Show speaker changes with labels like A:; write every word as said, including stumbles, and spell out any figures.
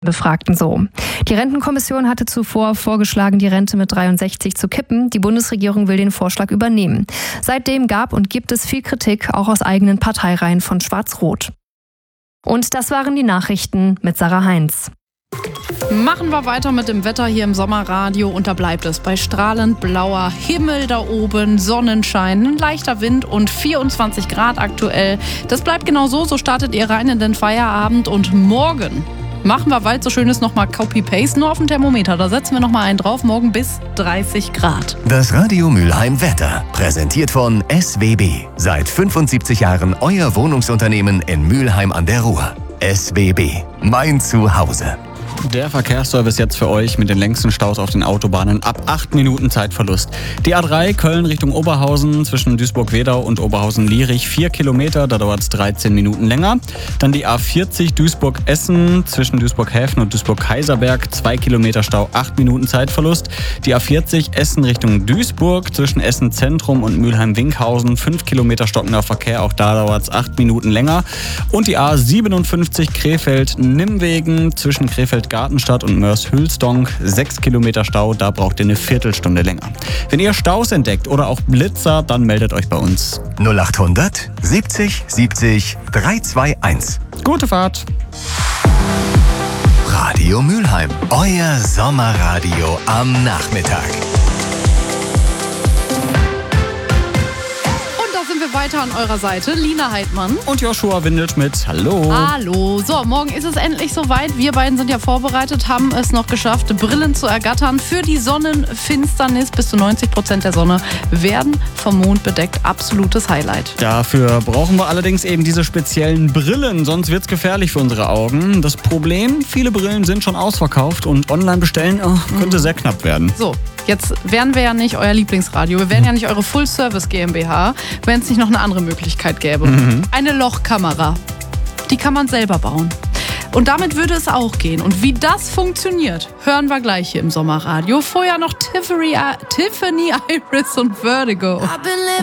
A: Befragten so. Die Rentenkommission hatte zuvor vorgeschlagen, die Rente mit dreiundsechzig zu kippen. Die Bundesregierung will den Vorschlag übernehmen. Seitdem gab und gibt es viel Kritik, auch aus eigenen Parteireihen von Schwarz-Rot. Und das waren die Nachrichten mit Sarah Heinz.
B: Machen wir weiter mit dem Wetter hier im Sommerradio und da bleibt es bei strahlend blauer Himmel da oben, Sonnenschein, ein leichter Wind und vierundzwanzig Grad aktuell. Das bleibt genau so, so startet ihr rein in den Feierabend und morgen machen wir, weil es so schön ist, nochmal Copy-Paste nur auf dem Thermometer. Da setzen wir nochmal einen drauf, morgen bis dreißig Grad.
C: Das Radio Mülheim Wetter, präsentiert von S W B. Seit fünfundsiebzig Jahren euer Wohnungsunternehmen in Mülheim an der Ruhr. S W B, mein Zuhause.
D: Der Verkehrsservice jetzt für euch mit den längsten Staus auf den Autobahnen ab acht Minuten Zeitverlust. Die A drei Köln Richtung Oberhausen zwischen Duisburg-Wedau und Oberhausen-Lierich vier Kilometer, da dauert es dreizehn Minuten länger. Dann die A vierzig Duisburg-Essen zwischen Duisburg-Häfen und Duisburg-Kaiserberg zwei Kilometer Stau, acht Minuten Zeitverlust. Die A vierzig Essen Richtung Duisburg zwischen Essen Zentrum und Mülheim-Winkhausen fünf Kilometer stockender Verkehr, auch da dauert es acht Minuten länger. Und die A siebenundfünfzig Krefeld-Nimmwegen zwischen Krefeld Gartenstadt und Mörs-Hülsdonk, sechs Kilometer Stau, da braucht ihr eine Viertelstunde länger. Wenn ihr Staus entdeckt oder auch Blitzer, dann meldet euch bei uns.
C: null achthundert siebzig siebzig dreihundertzweiundzwanzig.
D: Gute Fahrt!
C: Radio Mülheim, euer Sommerradio am Nachmittag.
B: Weiter an eurer Seite, Lina Heidmann
D: und Joshua Windelschmidt. Hallo.
B: Hallo. So, morgen ist es endlich soweit. Wir beiden sind ja vorbereitet, haben es noch geschafft, Brillen zu ergattern für die Sonnenfinsternis. Bis zu neunzig Prozent der Sonne werden vom Mond bedeckt. Absolutes Highlight.
D: Dafür brauchen wir allerdings eben diese speziellen Brillen, sonst wird es gefährlich für unsere Augen. Das Problem, viele Brillen sind schon ausverkauft und online bestellen oh, könnte mhm. sehr knapp werden.
B: So, jetzt wären wir ja nicht euer Lieblingsradio. Wir wären ja nicht eure Full-Service GmbH, wenn es nicht noch eine andere Möglichkeit gäbe. Mhm. Eine Lochkamera. Die kann man selber bauen. Und damit würde es auch gehen. Und wie das funktioniert, hören wir gleich hier im Sommerradio. Vorher noch Tiffany, Tiffany Iris und Vertigo.